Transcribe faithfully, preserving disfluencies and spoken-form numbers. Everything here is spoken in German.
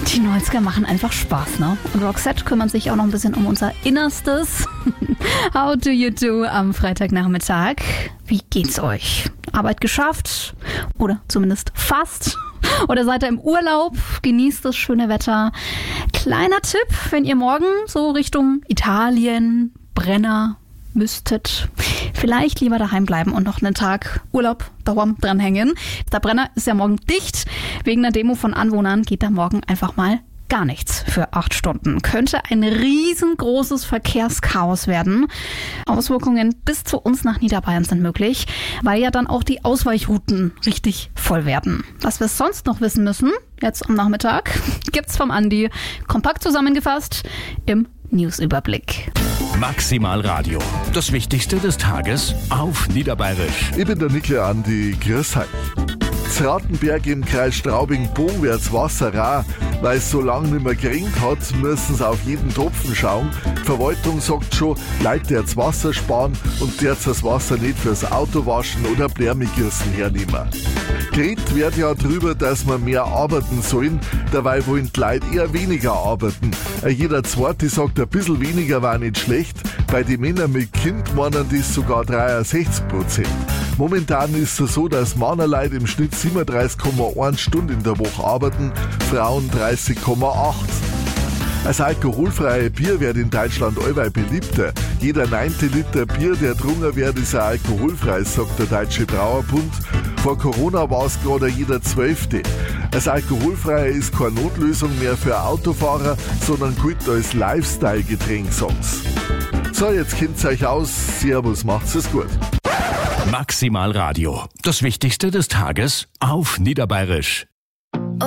Die neunziger machen einfach Spaß, ne? Und Roxette kümmern sich auch noch ein bisschen um unser Innerstes. How do you do am Freitagnachmittag? Wie geht's euch? Arbeit geschafft? Oder zumindest fast? Oder seid ihr im Urlaub? Genießt das schöne Wetter. Kleiner Tipp, wenn ihr morgen so Richtung Italien, Brenner müsstet, vielleicht lieber daheim bleiben und noch einen Tag Urlaub daheim dranhängen. Der Brenner ist ja morgen dicht. Wegen einer Demo von Anwohnern geht da morgen einfach mal gar nichts für acht Stunden. Könnte ein riesengroßes Verkehrschaos werden. Auswirkungen bis zu uns nach Niederbayern sind möglich, weil ja dann auch die Ausweichrouten richtig voll werden. Was wir sonst noch wissen müssen, jetzt am Nachmittag, gibt's vom Andi kompakt zusammengefasst im Newsüberblick. Maximal Radio. Das Wichtigste des Tages auf Niederbayerisch. Ich bin der Nikle Andi, grüß euch. Zratenberg im Kreis Straubing-Bogen wird's Wasser rar. Weil es so lange nicht mehr geregnet hat, müssen sie auf jeden Tropfen schauen. Die Verwaltung sagt schon, Leute jetzt Wasser sparen und jetzt das Wasser nicht fürs Auto waschen oder Blärmigirsen hernehmen. Geredet wird ja drüber, dass wir mehr arbeiten sollen, dabei wollen die Leute eher weniger arbeiten. Jeder Zweite sagt, ein bisschen weniger war nicht schlecht. Bei den Männern mit Kind meinen das sogar dreiundsechzig Prozent. Momentan ist es so, dass Männerleute im Schnitt siebenunddreißig Komma eins Stunden in der Woche arbeiten, Frauen dreißig Komma acht. Das alkoholfreie Bier wird in Deutschland allweil beliebter. Jeder neunte Liter Bier, der drungen wird, ist ein alkoholfreies, sagt der Deutsche Brauerbund. Vor Corona war es gerade jeder zwölfte. Das Alkoholfreie ist keine Notlösung mehr für Autofahrer, sondern gilt als Lifestyle-Getränk, sagen's. So, jetzt kennt's euch aus. Servus, macht's es gut. Maximal Radio. Das Wichtigste des Tages auf Niederbayerisch.